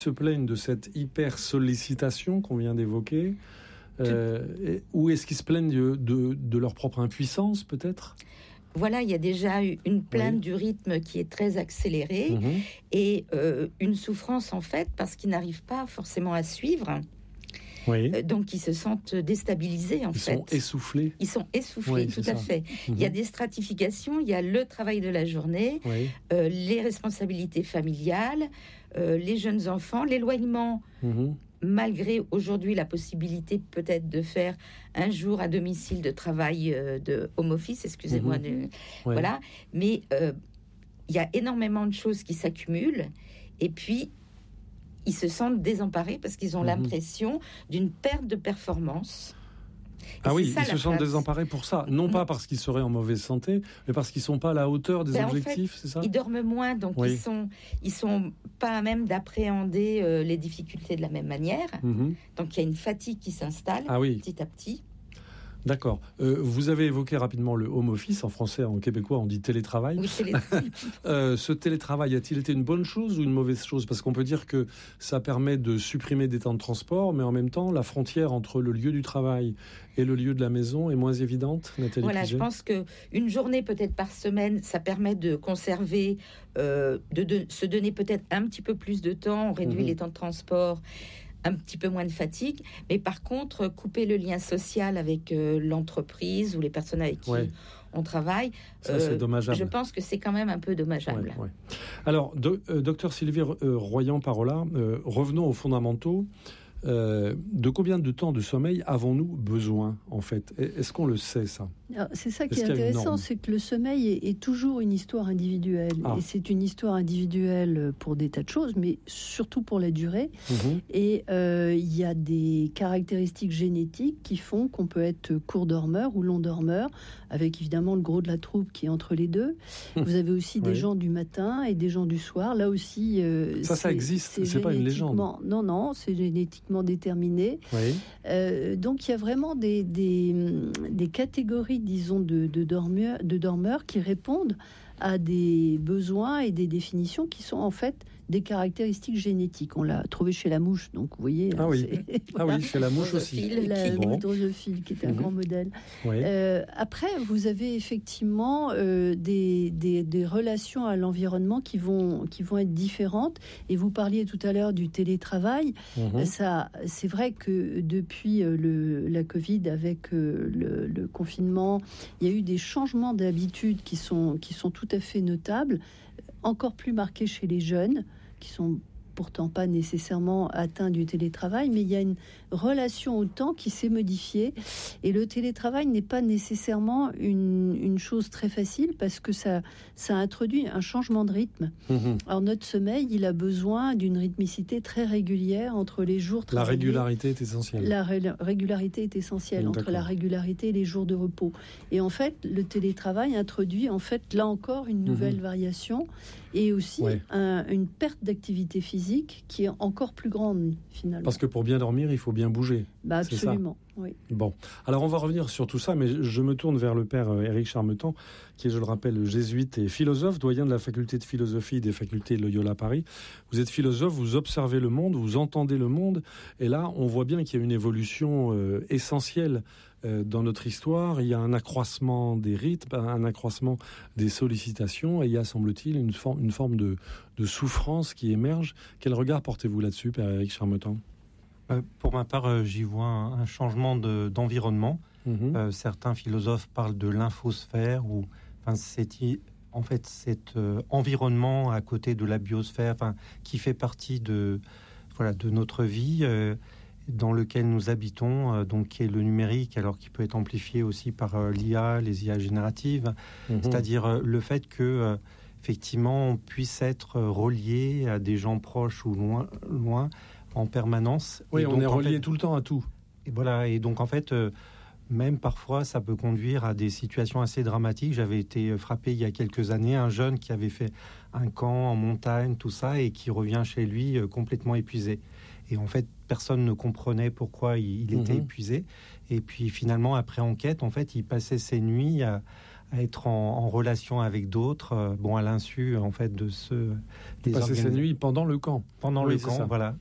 Se plaignent de cette hyper sollicitation qu'on vient d'évoquer, ou est-ce qu'ils se plaignent de leur propre impuissance peut-être ? Voilà, il y a déjà eu une plainte du rythme qui est très accéléré et une souffrance en fait parce qu'ils n'arrivent pas forcément à suivre. Donc ils se sentent déstabilisés en fait. Ils sont essoufflés. Tout à fait. Il y a des stratifications, il y a le travail de la journée, les responsabilités familiales, les jeunes enfants, l'éloignement. Malgré aujourd'hui la possibilité peut-être de faire un jour à domicile de travail de home office, excusez-moi, voilà. Mais il y a énormément de choses qui s'accumulent et puis ils se sentent désemparés parce qu'ils ont l'impression d'une perte de performance. Ils se sentent désemparés pour ça. Non pas parce qu'ils seraient en mauvaise santé, mais parce qu'ils ne sont pas à la hauteur des objectifs, c'est ça ? Ils dorment moins, donc ils sont pas à même d'appréhender les difficultés de la même manière. Donc il y a une fatigue qui s'installe petit à petit. D'accord. Vous avez évoqué rapidement le home office. En français, en québécois, on dit télétravail. Oui, télétravail. Ce télétravail a-t-il été une bonne chose ou une mauvaise chose ? Parce qu'on peut dire que ça permet de supprimer des temps de transport, mais en même temps, la frontière entre le lieu du travail et le lieu de la maison est moins évidente, Nathalie Voilà, Puget. je pense qu'une journée peut-être par semaine, ça permet de conserver, de se donner peut-être un petit peu plus de temps, on réduit les temps de transport, un petit peu moins de fatigue, mais par contre, couper le lien social avec l'entreprise ou les personnes avec qui on travaille, ça, c'est dommageable. Je pense que c'est quand même un peu dommageable. Alors, docteur Sylvie Royan-Parola, revenons aux fondamentaux. De combien de temps de sommeil avons-nous besoin, en fait ? Est-ce qu'on le sait, ça ? Alors, c'est ça qui est intéressant, c'est que le sommeil est toujours une histoire individuelle. Et c'est une histoire individuelle pour des tas de choses, mais surtout pour la durée. Et il y a des caractéristiques génétiques qui font qu'on peut être court dormeur ou long dormeur, avec évidemment le gros de la troupe qui est entre les deux. Vous avez aussi des gens du matin et des gens du soir. Là aussi, ça existe, c'est pas une légende. Non, c'est génétiquement déterminé. Donc il y a vraiment des catégories, disons, de dormeurs qui répondent à des besoins et des définitions qui sont en fait des caractéristiques génétiques. On l'a trouvé chez la mouche, donc vous voyez. Chez la mouche aussi. La drosophile, qui est un grand modèle. Après, vous avez effectivement des relations à l'environnement qui vont être différentes. Et vous parliez tout à l'heure du télétravail. Ça, c'est vrai que depuis la Covid, avec le confinement, il y a eu des changements d'habitudes qui sont tout à fait notables, encore plus marqués chez les jeunes, qui sont pourtant pas nécessairement atteints du télétravail, mais il y a une relation au temps qui s'est modifiée. Et le télétravail n'est pas nécessairement une chose très facile parce que ça introduit un changement de rythme. Alors notre sommeil, il a besoin d'une rythmicité très régulière entre les jours travaillés. La régularité est essentielle. La régularité est essentielle entre la régularité et les jours de repos. Et en fait, le télétravail introduit là encore une nouvelle variation et aussi une perte d'activité physique qui est encore plus grande finalement. Parce que pour bien dormir, il faut bien bouger. Absolument, oui. Bon, alors on va revenir sur tout ça, mais je me tourne vers le père Éric Charmetan, qui est, je le rappelle, jésuite et philosophe, doyen de la faculté de philosophie des facultés de Loyola Paris. Vous êtes philosophe, vous observez le monde, vous entendez le monde, et là, on voit bien qu'il y a une évolution essentielle dans notre histoire. Il y a un accroissement des rythmes, un accroissement des sollicitations, et il y a, semble-t-il, une forme de souffrance qui émerge. Quel regard portez-vous là-dessus, père Éric Charmetan ? Pour ma part, j'y vois un changement d'environnement. Certains philosophes parlent de l'infosphère, cet environnement à côté de la biosphère, qui fait partie de notre vie, dans lequel nous habitons, donc qui est le numérique, alors qui peut être amplifié aussi par l'IA, les IA génératives, c'est-à-dire le fait que effectivement on puisse être relié à des gens proches ou loin en permanence. Oui, on est relié tout le temps à tout. Et voilà, et donc en fait, même parfois, ça peut conduire à des situations assez dramatiques. J'avais été frappé il y a quelques années, un jeune qui avait fait un camp en montagne, tout ça, et qui revient chez lui complètement épuisé. Et en fait, personne ne comprenait pourquoi il était épuisé. Et puis finalement, après enquête, en fait, il passait ses nuits être en relation avec d'autres, à l'insu en fait de ceux. Passer sa nuit pendant le camp. Pendant le camp, voilà.